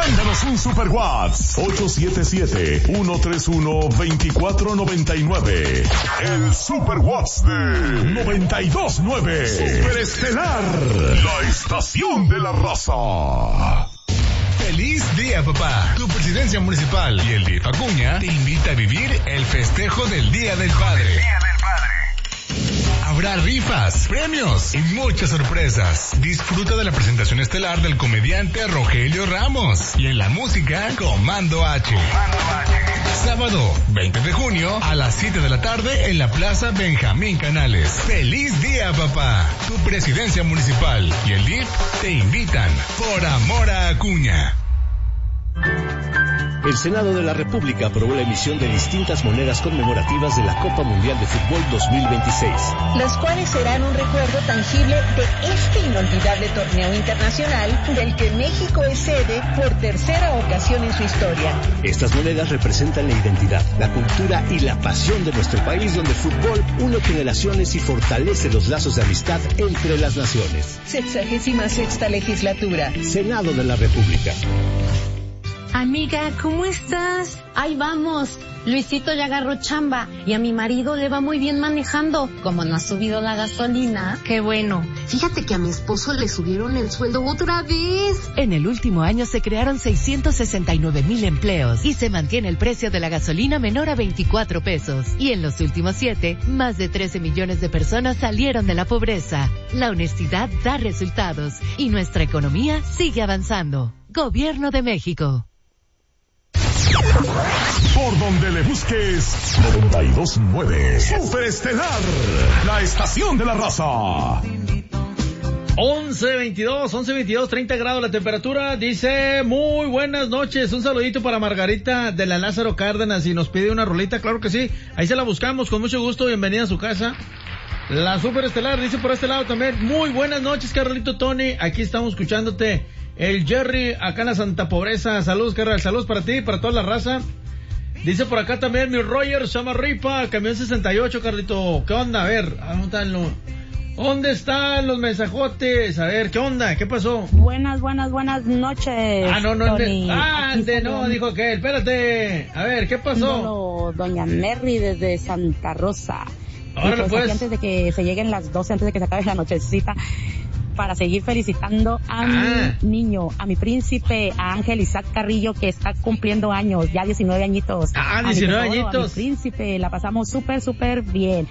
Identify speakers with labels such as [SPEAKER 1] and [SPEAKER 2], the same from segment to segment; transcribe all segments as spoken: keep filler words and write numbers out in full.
[SPEAKER 1] Mándanos un super WhatsApp ocho siete siete, uno tres uno, dos cuatro nueve nueve. El super WhatsApp de noventa y dos nueve. Super Estelar, la estación de la raza.
[SPEAKER 2] ¡Feliz día, papá! Tu presidencia municipal y el D I F Acuña te invita a vivir el festejo del Día del Padre. Día del Padre. Habrá rifas, premios y muchas sorpresas. Disfruta de la presentación estelar del comediante Rogelio Ramos. Y en la música, Comando H. Comando H. Sábado, veinte de junio, a las siete de la tarde, en la Plaza Benjamín Canales. ¡Feliz día, papá! Tu presidencia municipal y el D I F te invitan. Por amor a Acuña.
[SPEAKER 3] El Senado de la República aprobó la emisión de distintas monedas conmemorativas de la Copa Mundial de Fútbol dos mil veintiséis.
[SPEAKER 4] Las cuales serán un recuerdo tangible de este inolvidable torneo internacional del que México es sede por tercera ocasión en su historia.
[SPEAKER 3] Estas monedas representan la identidad, la cultura y la pasión de nuestro país, donde el fútbol une generaciones y fortalece los lazos de amistad entre las naciones.
[SPEAKER 4] Sexagésima sexta legislatura.
[SPEAKER 3] Senado de la República.
[SPEAKER 5] Amiga, ¿cómo estás? Ahí vamos. Luisito ya agarró chamba y a mi marido le va muy bien manejando. Como no ha subido la gasolina, qué bueno.
[SPEAKER 6] Fíjate que a mi esposo le subieron el sueldo otra vez.
[SPEAKER 7] En el último año se crearon seiscientos sesenta y nueve mil empleos y se mantiene el precio de la gasolina menor a veinticuatro pesos. Y en los últimos siete, más de trece millones de personas salieron de la pobreza. La honestidad da resultados y nuestra economía sigue avanzando. Gobierno de México.
[SPEAKER 1] Por donde le busques, noventa y dos nueve. Super Estelar, la estación de la raza.
[SPEAKER 8] once veintidós, once veintidós, treinta grados la temperatura. Dice, muy buenas noches. Un saludito para Margarita de la Lázaro Cárdenas y nos pide una rolita. Claro que sí, ahí se la buscamos con mucho gusto. Bienvenida a su casa. La Super Estelar dice por este lado también, muy buenas noches, Carolito Tony. Aquí estamos escuchándote. El Jerry, acá en la Santa Pobreza. Saludos, Carral. Saludos para ti, para toda la raza. Dice por acá también mi Roger Samarripa, camión sesenta y ocho, Carlito. ¿Qué onda? A ver, ¿dónde están los, ¿dónde están los mensajotes? A ver, ¿qué onda? ¿Qué pasó?
[SPEAKER 9] Buenas, buenas, buenas noches.
[SPEAKER 8] Ah, no, no,
[SPEAKER 9] Tony.
[SPEAKER 8] ah, ande, no, dijo aquel. Espérate. A ver, ¿qué pasó?
[SPEAKER 9] No, doña Merry desde Santa Rosa.
[SPEAKER 8] Ahora pues.
[SPEAKER 9] Antes de que se lleguen las doce, antes de que se acabe la nochecita, para seguir felicitando a ah. mi niño, a mi príncipe, a Ángel Isaac Carrillo, que está cumpliendo años, ya diecinueve añitos.
[SPEAKER 8] Ah, diecinueve
[SPEAKER 9] a mi tesoro,
[SPEAKER 8] añitos.
[SPEAKER 9] A mi príncipe, la pasamos súper, súper bien.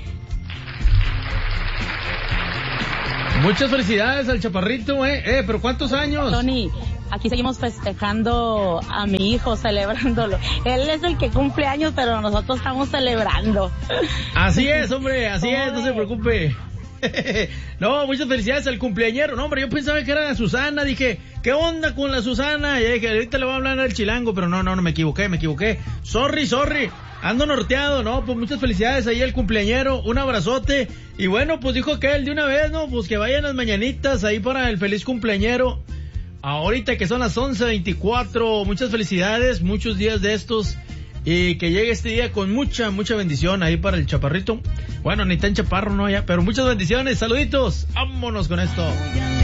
[SPEAKER 8] Muchas felicidades al chaparrito, eh, eh, pero ¿cuántos años?
[SPEAKER 9] Tony, aquí seguimos festejando a mi hijo, celebrándolo. Él es el que cumple años, pero nosotros estamos celebrando.
[SPEAKER 8] Así es, hombre, así es, no se preocupe. No, muchas felicidades al cumpleañero. No, hombre, yo pensaba que era Susana. Dije, ¿qué onda con la Susana? Y dije, ahorita le voy a hablar al chilango, pero no, no, no, me equivoqué, me equivoqué. Sorry, sorry, ando norteado, ¿no? Pues muchas felicidades ahí al cumpleañero, un abrazote. Y bueno, pues dijo que él de una vez, ¿no? Pues que vayan las mañanitas ahí para el feliz cumpleañero. Ahorita que son las once veinticuatro, muchas felicidades, muchos días de estos. Y que llegue este día con mucha, mucha bendición ahí para el chaparrito. Bueno, ni tan chaparro, no ya, pero muchas bendiciones, saluditos. Vámonos con esto.